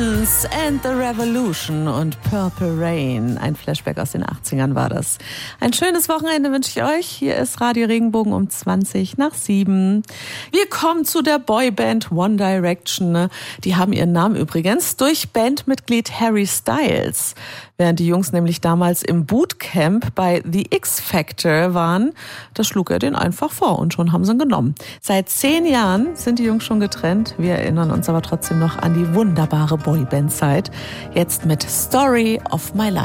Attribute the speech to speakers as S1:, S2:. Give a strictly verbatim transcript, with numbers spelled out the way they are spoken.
S1: Prince and the Revolution und Purple Rain. Ein Flashback aus den achtzigern war das. Ein schönes Wochenende wünsche ich euch. Hier ist Radio Regenbogen um zwanzig nach sieben. Wir kommen zu der Boyband One Direction. Die haben ihren Namen übrigens durch Bandmitglied Harry Styles. Während die Jungs nämlich damals im Bootcamp bei The X Factor waren, da schlug er den einfach vor und schon haben sie ihn genommen. Seit zehn Jahren sind die Jungs schon getrennt. Wir erinnern uns aber trotzdem noch an die wunderbare Boyband-Zeit. Jetzt mit Story of My Life.